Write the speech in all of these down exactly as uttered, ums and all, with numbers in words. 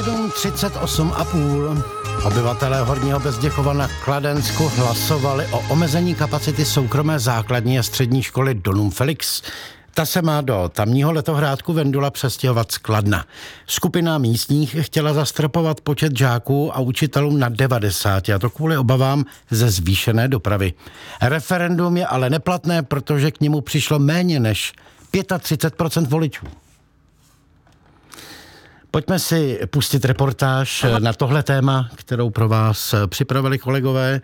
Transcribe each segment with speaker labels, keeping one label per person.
Speaker 1: třicet osm a půl. Obyvatelé Horního Bezděkova na Kladensku hlasovali o omezení kapacity soukromé základní a střední školy Donum Felix. Ta se má do tamního letohrádku Vendula přestěhovat z Kladna. Skupina místních chtěla zastropovat počet žáků a učitelů na devadesát, a to kvůli obavám ze zvýšené dopravy. Referendum je ale neplatné, protože k němu přišlo méně než třicet pět procent voličů. Pojďme si pustit reportáž na tohle téma, kterou pro vás připravili kolegové,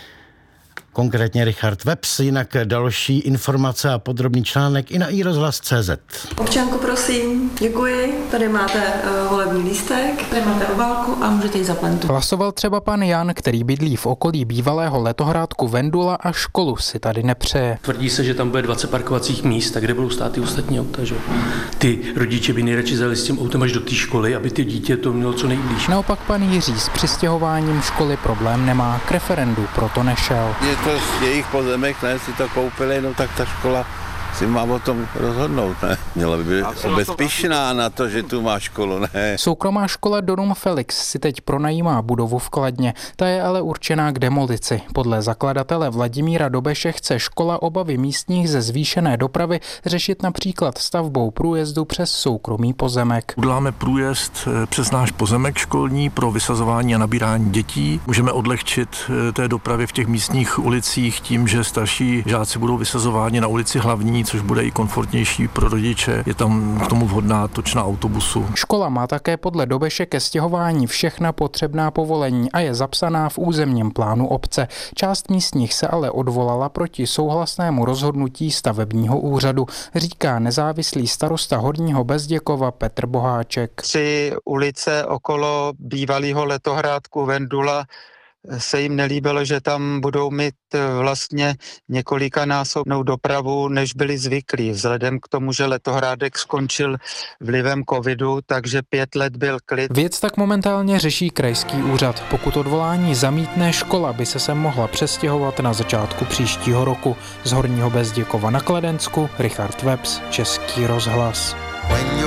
Speaker 1: konkrétně Richard Webs, jinak další informace a podrobný článek i na i rozhlas tečka cé zet.
Speaker 2: Občanku, prosím, děkuji. Tady máte uh, volební lístek, tady máte obálku a můžete ji zaplentu.
Speaker 3: Hlasoval třeba pan Jan, který bydlí v okolí bývalého letohrádku Vendula a školu si tady nepřeje.
Speaker 4: Tvrdí se, že tam bude dvacet parkovacích míst, a kde budou stát ty ostatní auta, že? Ty rodiče by nejradši zajeli s tím autem až do té školy, aby ty dítě to mělo co nejblíž.
Speaker 3: Naopak pan Jiří s přistěhováním školy problém nemá, k referendu proto nešel.
Speaker 5: Je to jejich pozemek, ne, si to koupili, no tak ta škola si má o tom rozhodnout, ne? Měla by být bezpečná na to, že tu má školu, ne?
Speaker 3: Soukromá škola Donum Felix si teď pronajímá budovu v Kladně, ta je ale určená k demolici. Podle zakladatele Vladimíra Dobeše chce škola obavy místních ze zvýšené dopravy řešit například stavbou průjezdu přes soukromý pozemek.
Speaker 6: Uděláme průjezd přes náš pozemek školní pro vysazování a nabírání dětí. Můžeme odlehčit té dopravy v těch místních ulicích tím, že starší žáci budou vysazováni na ulici Hlavní, což bude i komfortnější pro rodiče. Je tam k tomu vhodná točna autobusu.
Speaker 3: Škola má také podle Dobeše ke stěhování všechna potřebná povolení a je zapsaná v územním plánu obce. Část místních se ale odvolala proti souhlasnému rozhodnutí stavebního úřadu, říká nezávislý starosta Horního Bezděkova Petr Boháček.
Speaker 7: Tři ulice okolo bývalého letohrádku Vendula se jim nelíbilo, že tam budou mít vlastně několikanásobnou dopravu, než byli zvyklí. Vzhledem k tomu, že letohrádek skončil vlivem covidu, takže pět let byl klid.
Speaker 3: Věc tak momentálně řeší krajský úřad. Pokud odvolání zamítne, škola by se sem mohla přestěhovat na začátku příštího roku. Z Horního Bezděkova na Kladensku Richard Webs, Český rozhlas.